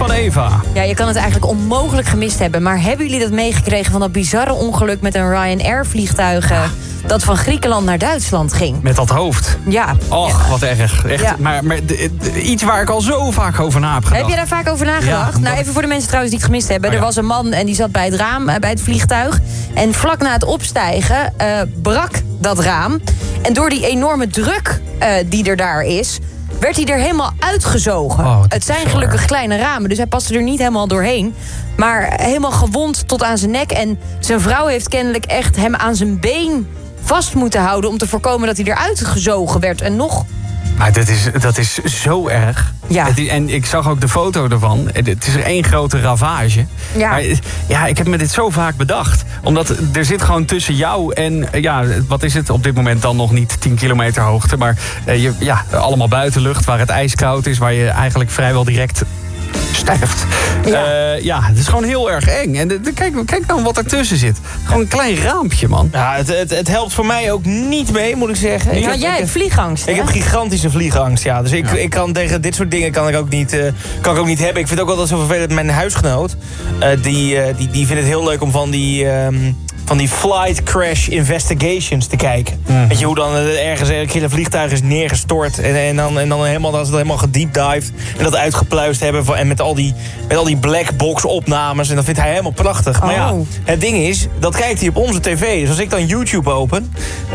van Eva. Ja, je kan het eigenlijk onmogelijk gemist hebben. Maar hebben jullie dat meegekregen van dat bizarre ongeluk met een Ryanair vliegtuig dat van Griekenland naar Duitsland ging? Met dat hoofd. Ja. Och, wat erg. Echt, Ja. Maar iets waar ik al zo vaak over na heb gedacht. Heb je daar vaak over nagedacht? Ja, nou, even voor de mensen trouwens die het gemist hebben. Oh, ja. Er was een man en die zat bij het raam, bij het vliegtuig. En vlak na het opstijgen brak dat raam. En door die enorme druk die er daar is, werd hij er helemaal uitgezogen. Oh, het zijn gelukkig kleine ramen, dus hij paste er niet helemaal doorheen. Maar helemaal gewond tot aan zijn nek. En zijn vrouw heeft kennelijk echt hem aan zijn been vast moeten houden om te voorkomen dat hij eruit gezogen werd. En nog... Maar dat is zo erg. Ja. En ik zag ook de foto ervan. Het is er één grote ravage. Ja. Maar ja, ik heb me dit zo vaak bedacht. Omdat er zit gewoon tussen jou en... Ja, wat is het? Op dit moment dan nog niet 10 kilometer hoogte. Maar allemaal buitenlucht waar het ijskoud is. Waar je eigenlijk vrijwel direct sterft. Ja. Het is gewoon heel erg eng. En kijk nou wat ertussen zit. Gewoon een klein raampje, man. Ja, het helpt voor mij ook niet mee, moet ik zeggen. Ja, jij hebt vliegangst, hè? Ik heb gigantische vliegangst, ja. Dus ik kan tegen dit soort dingen kan ik ook niet hebben. Ik vind het ook altijd zo vervelend. Mijn huisgenoot, die vindt het heel leuk om van die flight crash investigations te kijken. Weet je, hoe dan ergens een keer een vliegtuig is neergestort. En dan helemaal, dat ze dat helemaal gediepdived en dat uitgepluist hebben. En met al die black box opnames. En dat vindt hij helemaal prachtig. Maar ja, het ding is, dat kijkt hij op onze tv. Dus als ik dan YouTube open,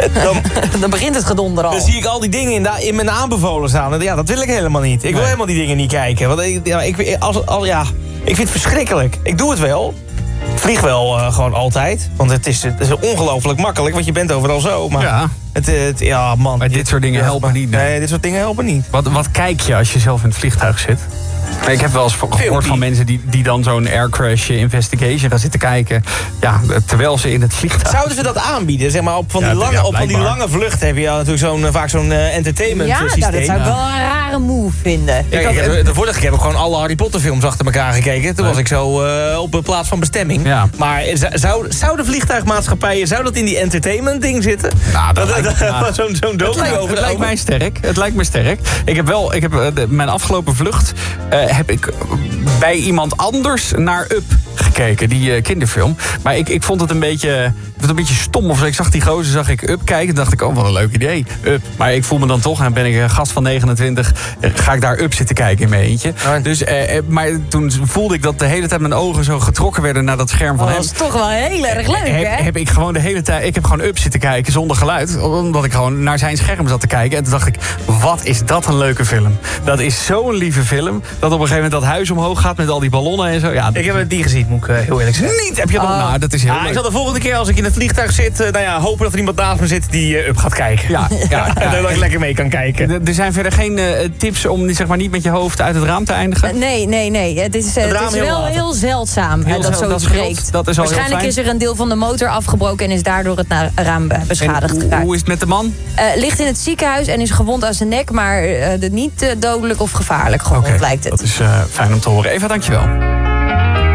dan begint het gedonder al. dan zie ik al die dingen in mijn aanbevolen staan. En ja, dat wil ik helemaal niet. Ik wil helemaal die dingen niet kijken. Want ik vind het verschrikkelijk. Ik doe het wel. Ik vlieg wel gewoon altijd. Want het is ongelooflijk makkelijk. Want je bent overal zo. Maar man. Maar dit soort dingen helpen niet. Nee, dit soort dingen helpen niet. Wat kijk je als je zelf in het vliegtuig zit? Ik heb wel eens gehoord van mensen die dan zo'n air crash investigation gaan zitten kijken. Ja, terwijl ze in het vliegtuig... Zouden ze dat aanbieden? Zeg maar, op van die lange vluchten heb je natuurlijk vaak zo'n entertainment systeem. Ja, dat zou ik wel een rare move vinden. De vorige keer heb ik gewoon alle Harry Potter films achter elkaar gekeken. Toen was ik zo op een plaats van bestemming. Ja. Maar zou de vliegtuigmaatschappijen, zou dat in die entertainment ding zitten? Nou, zo'n docu over het lijkt mij sterk. Het lijkt me sterk. Ik heb mijn afgelopen vlucht heb ik bij iemand anders naar Up gekeken, die kinderfilm. Maar ik vond het een beetje stom. Of ik zag die gozer, zag ik Up kijken. En dacht ik, wat een leuk idee. Up. Maar ik voel me dan toch, en ben ik een gast van 29... ga ik daar Up zitten kijken in mijn eentje. Dus, maar toen voelde ik dat de hele tijd mijn ogen zo getrokken werden naar dat scherm van hem. Dat is toch wel heel erg leuk, hè? Heb ik gewoon de hele tijd... Ik heb gewoon Up zitten kijken zonder geluid. Omdat ik gewoon naar zijn scherm zat te kijken. En toen dacht ik, wat is dat een leuke film. Dat is zo'n lieve film. Dat op een gegeven moment dat huis omhoog gaat met al die ballonnen en zo. Ja, ik heb het niet gezien, moet ik heel eerlijk zeggen. Niet? Heb je dat? Nou, dat is heel leuk. Ik zal de volgende keer als ik in het vliegtuig zit, hopen dat er iemand naast me zit die Up gaat kijken. Ja. En dat ik lekker mee kan kijken. Er zijn verder geen tips om zeg maar, niet met je hoofd uit het raam te eindigen? Nee. Het is wel heel zeldzaam dat zoiets breekt. Waarschijnlijk is er een deel van de motor afgebroken en is daardoor het raam beschadigd geraakt. Hoe is het met de man? Ligt in het ziekenhuis en is gewond aan zijn nek, maar niet dodelijk of gevaarlijk gewond, lijkt het. Dat is fijn om te horen. Eva, dankjewel.